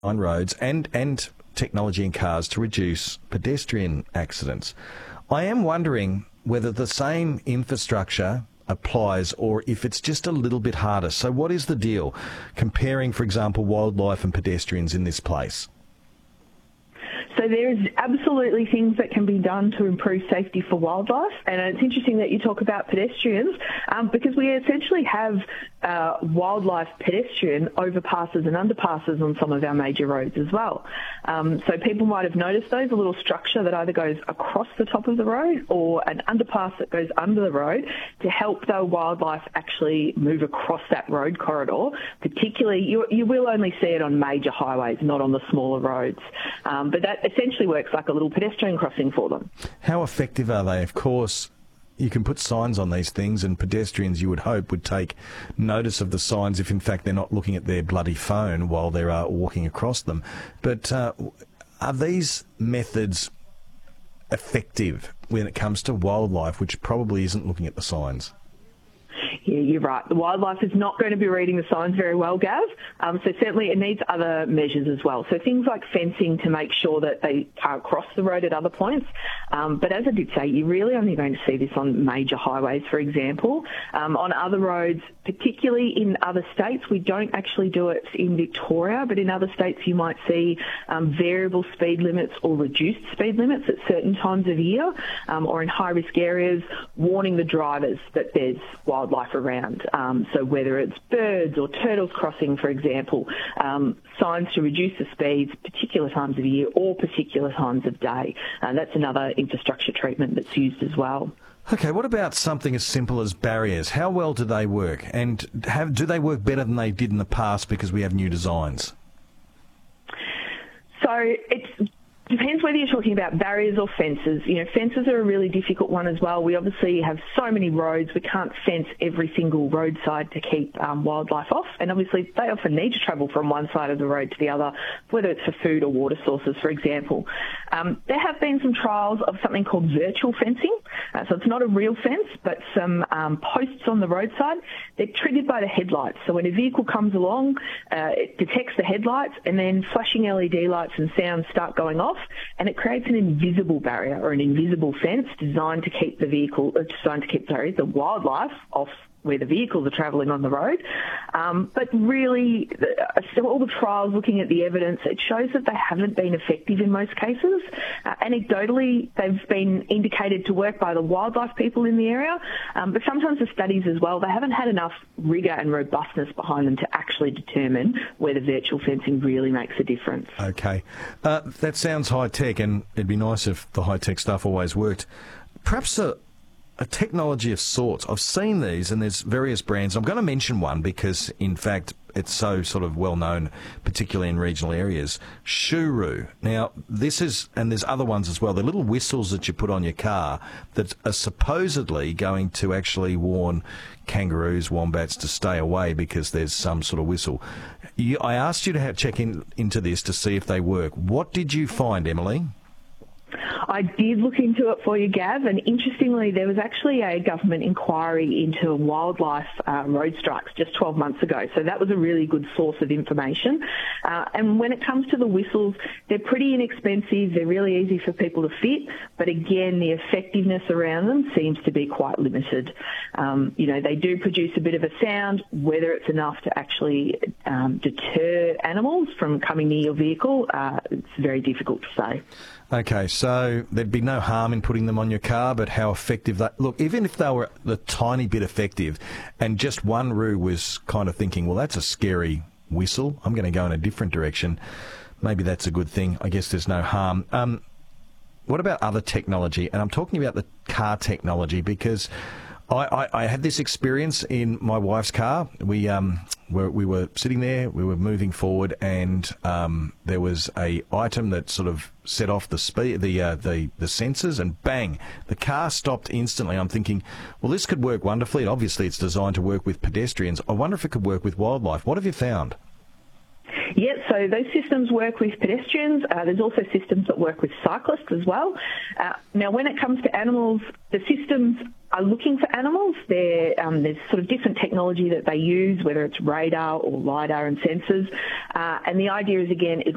on roads and technology in cars to reduce pedestrian accidents. I am wondering whether the same infrastructure applies or if it's just a little bit harder. So what is the deal comparing, for example, wildlife and pedestrians in this place? So there's absolutely things that can be done to improve safety for wildlife, and it's interesting that you talk about pedestrians because we essentially have wildlife pedestrian overpasses and underpasses on some of our major roads as well. So people might have noticed those, a little structure that either goes across the top of the road or an underpass that goes under the road to help the wildlife actually move across that road corridor. Particularly, you will only see it on major highways, not on the smaller roads. But that essentially works like a little pedestrian crossing for them. How effective are they? Of course, you can put signs on these things, and pedestrians, you would hope, would take notice of the signs if, in fact, they're not looking at their bloody phone while they're walking across them. But are these methods effective when it comes to wildlife, which probably isn't looking at the signs? Yeah, you're right. The wildlife is not going to be reading the signs very well, Gav. So certainly it needs other measures as well. So things like fencing to make sure that they can't cross the road at other points. But as I did say, you're really only going to see this on major highways, for example. On other roads, particularly in other states, we don't actually do it in Victoria, but in other states you might see variable speed limits or reduced speed limits at certain times of year, or in high-risk areas, warning the drivers that there's wildlife around. So whether it's birds or turtles crossing, for example, signs to reduce the speeds particular times of year or particular times of day. That's another infrastructure treatment that's used as well. Okay, what about something as simple as barriers? How well do they work? And do they work better than they did in the past because we have new designs? So it depends whether you're talking about barriers or fences. You know, fences are a really difficult one as well. We obviously have so many roads, we can't fence every single roadside to keep wildlife off. And obviously they often need to travel from one side of the road to the other, whether it's for food or water sources, for example. There have been some trials of something called virtual fencing. So it's not a real fence, but some posts on the roadside. They're triggered by the headlights. So when a vehicle comes along, it detects the headlights, and then flashing LED lights and sounds start going off, and it creates an invisible barrier or an invisible fence designed to keep the wildlife off where the vehicles are travelling on the road. But really, so all the trials looking at the evidence, it shows that they haven't been effective in most cases. Anecdotally, they've been indicated to work by the wildlife people in the area, but sometimes the studies as well, they haven't had enough rigour and robustness behind them to actually determine whether virtual fencing really makes a difference. Okay. That sounds high-tech, and it'd be nice if the high-tech stuff always worked. Perhaps a technology of sorts. I've seen these, and there's various brands. I'm going to mention one because, in fact, it's so sort of well known, particularly in regional areas. Shuru. Now, this is, and there's other ones as well. They're little whistles that you put on your car that are supposedly going to actually warn kangaroos, wombats to stay away because there's some sort of whistle. I asked you to check into this to see if they work. What did you find, Emily? I did look into it for you, Gav, and interestingly, there was actually a government inquiry into wildlife road strikes just 12 months ago, so that was a really good source of information. And when it comes to the whistles, they're pretty inexpensive, they're really easy for people to fit, but again, the effectiveness around them seems to be quite limited. They do produce a bit of a sound. Whether it's enough to actually deter animals from coming near your vehicle, it's very difficult to say. Okay, so there'd be no harm in putting them on your car, but how effective that... Look, even if they were a tiny bit effective and just one roo was kind of thinking, well, that's a scary whistle, I'm going to go in a different direction, maybe that's a good thing. I guess there's no harm. What about other technology? And I'm talking about the car technology because I had this experience in my wife's car. We were sitting there, we were moving forward, and there was a item that sort of set off the speed, the sensors, and bang, the car stopped instantly. I'm thinking, well, this could work wonderfully. And obviously, it's designed to work with pedestrians. I wonder if it could work with wildlife. What have you found? Yeah, so those systems work with pedestrians. There's also systems that work with cyclists as well. Now, when it comes to animals, the systems are looking for animals. There's sort of different technology that they use, whether it's radar or LiDAR and sensors. And the idea is, again, it